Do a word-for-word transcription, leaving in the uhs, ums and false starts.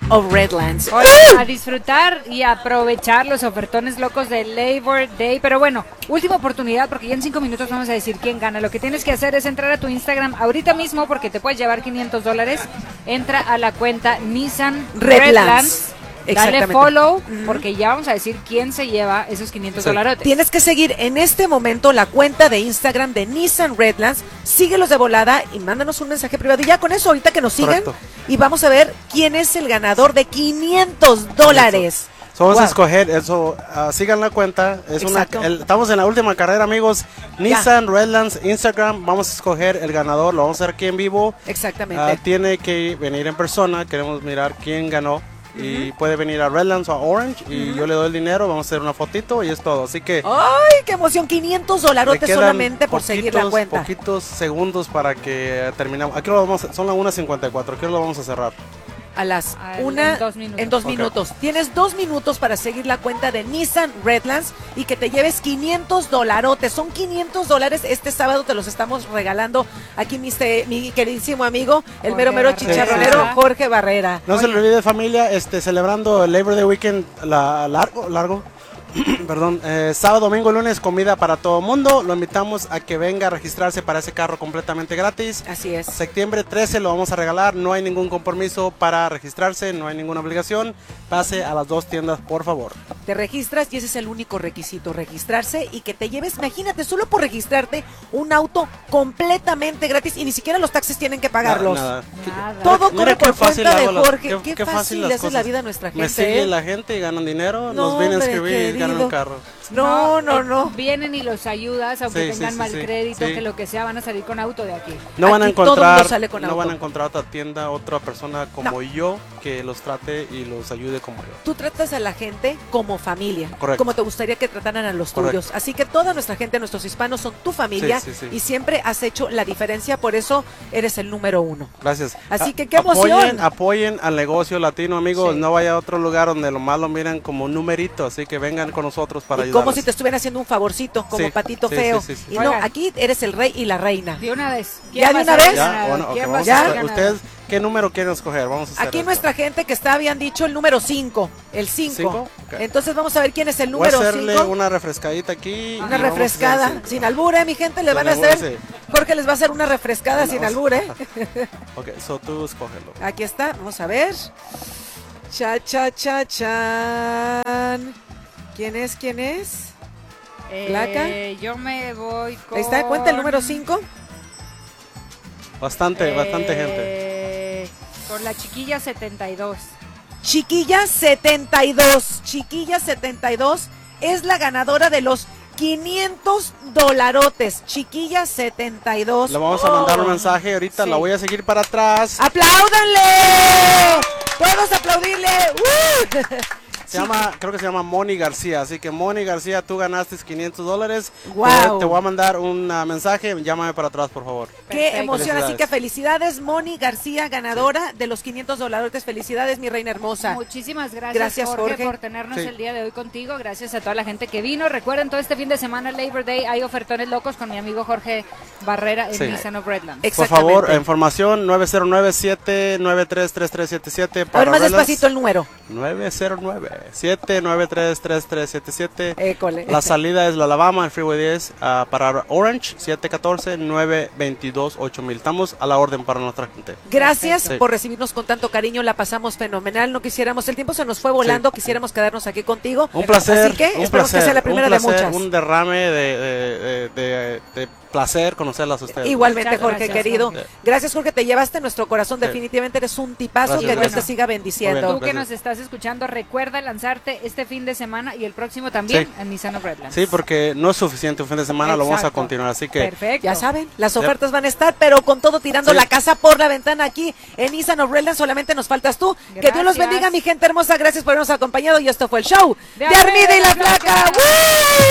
of Redlands. Oye, a disfrutar y aprovechar los ofertones locos de Labor Day. Pero bueno, última oportunidad porque ya en cinco minutos vamos a decir quién gana. Lo que tienes que hacer es entrar a tu Instagram ahorita mismo porque te puedes llevar quinientos dólares. Entra a la cuenta Nissan Redlands. Redlands. Dale follow, porque ya vamos a decir quién se lleva esos quinientos sí. dolarotes. Tienes que seguir en este momento la cuenta de Instagram de Nissan Redlands. Síguelos de volada y mándanos un mensaje privado. Y ya con eso, ahorita que nos sigan, correcto, y vamos a ver quién es el ganador de quinientos dólares. So, vamos wow. a escoger eso, uh, sigan la cuenta, es una, el, estamos en la última carrera, amigos. Nissan ya. Redlands, Instagram, vamos a escoger el ganador, lo vamos a hacer aquí en vivo. Exactamente. Uh, tiene que venir en persona, queremos mirar quién ganó. Y uh-huh. puede venir a Redlands o a Orange y uh-huh. yo le doy el dinero, vamos a hacer una fotito y es todo, así que... ¡Ay, qué emoción! quinientos dolarotes solamente por poquitos, seguir la cuenta. Poquitos segundos para que terminemos. Aquí lo vamos a, son las una cincuenta y cuatro, aquí lo vamos a cerrar. A las Al, una en dos minutos. En dos okay. minutos. Tienes dos minutos para seguir la cuenta de Nissan Redlands y que te lleves quinientos dolarotes. Son quinientos dólares. Este sábado te los estamos regalando aquí mi, mi queridísimo amigo, el Jorge mero mero Barrera. Chicharronero, sí, sí. Jorge Barrera. No Oye. se le olvide, familia, este celebrando el Labor Day Weekend la, largo, largo. Perdón, eh, sábado, domingo, lunes, comida para todo el mundo. Lo invitamos a que venga a registrarse para ese carro completamente gratis. Así es. Septiembre trece lo vamos a regalar. No hay ningún compromiso para registrarse, no hay ninguna obligación. Pase a las dos tiendas, por favor. Te registras y ese es el único requisito, registrarse y que te lleves, imagínate, solo por registrarte, un auto completamente gratis y ni siquiera los taxis tienen que pagarlos. Nada, nada. Todo corre por cuenta de Jorge. Qué, qué, qué fácil le haces la vida a nuestra gente. Me sigue ¿eh? la gente y ganan dinero, no, nos vienen a hombre, escribir y ganan un carro. No, no, no. Vienen y los ayudas, aunque sí, tengan sí, mal sí, crédito, sí. que lo que sea, van a salir con auto de aquí. No aquí van a encontrar, sale con no auto. van a encontrar otra tienda, otra persona como no. yo que los trate y los ayude como yo. Tú tratas a la gente como familia, correcto, como te gustaría que trataran a los correcto, tuyos. Así que toda nuestra gente, nuestros hispanos son tu familia sí, sí, sí. y siempre has hecho la diferencia, por eso eres el número uno. Gracias. Así a que qué emoción. Apoyen, apoyen al negocio latino, amigos. Sí. No vaya a otro lugar donde lo más lo miran como un numerito, así que vengan con nosotros para ayudar. Como si te estuvieran haciendo un favorcito, como sí, patito sí, feo. Sí, sí, sí. Y no, aquí eres el rey y la reina. De una vez. ¿Ya de una vez? Ya, bueno, okay, vamos ¿Ya? a ¿Ustedes qué número quieren escoger? Vamos a hacer aquí esto. Nuestra gente que está habían dicho el número cinco. El cinco. Okay. Entonces vamos a ver quién es el número cinco. Voy a hacerle cinco. Una refrescadita aquí. Una refrescada. Sin albure, mi gente, le sin van a hacer. Sí. Jorge les va a hacer una refrescada no, sin albure. Ok, so tú escógelo. Aquí está, vamos a ver. Cha, cha, cha, chan. ¿Quién es? ¿Quién es? ¿Placa? Eh, yo me voy con... Ahí está, cuenta el número cinco. Bastante, eh, bastante gente. Con la chiquilla setenta y dos. Chiquilla setenta y dos. Chiquilla setenta y dos es la ganadora de los quinientos dolarotes. Chiquilla setenta y dos. Le vamos a mandar oh. un mensaje ahorita, sí. La voy a seguir para atrás. ¡Apláudanle! ¡Todos aplaudirle! ¡Uh! Se llama, creo que se llama Moni García, así que Moni García, tú ganaste quinientos dólares. Wow. Te voy a mandar un mensaje, llámame para atrás, por favor. Qué emoción, así que felicidades, Moni García, ganadora sí. de los quinientos dólares. Felicidades, mi reina hermosa. Muchísimas gracias, gracias Jorge, Jorge, por tenernos sí. el día de hoy contigo. Gracias a toda la gente que vino. Recuerden, todo este fin de semana, Labor Day, hay ofertones locos con mi amigo Jorge Barrera en sí. Nissan of Redlands. Por favor, información nueve cero nueve, siete nueve tres, tres tres siete siete. A ver, más despacito el número. nueve cero nueve, siete nueve tres, tres tres siete siete. École. La salida es la Alabama, el Freeway diez, uh, para Orange, siete uno cuatro, nueve dos dos, ocho mil. Estamos a la orden para nuestra gente. Gracias sí. por recibirnos con tanto cariño, la pasamos fenomenal. No quisiéramos, el tiempo se nos fue volando, sí. quisiéramos quedarnos aquí contigo. Un placer. Así que un esperamos placer, que sea la primera un placer, de muchas. Un derrame de, de, de, de, de placer conocerlas a ustedes. Igualmente, Muchas Jorge, gracias, querido. Jorge. Gracias, Jorge, te llevaste nuestro corazón. Sí. Definitivamente eres un tipazo. Gracias, que Dios bueno. te siga bendiciendo. Tú que nos estás escuchando, recuerda lanzarte este fin de semana y el próximo también sí. en Nissan of Redlands. Sí, porque no es suficiente un fin de semana, Exacto. lo vamos a continuar, así que... Perfecto. Ya saben, las ofertas van a estar, pero con todo tirando sí. la casa por la ventana aquí en Nissan of Redlands. Solamente nos faltas tú. Gracias. Que Dios los bendiga, mi gente hermosa. Gracias por habernos acompañado y esto fue el show de, de Armida y la Flaca.